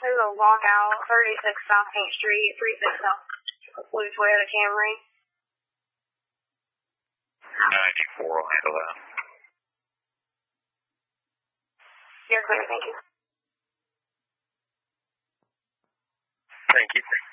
There's a lockout, 36 South Paint Street, 36 South Blue Toyota Camry. 94 will handle that. You're clear, thank you. Thank you.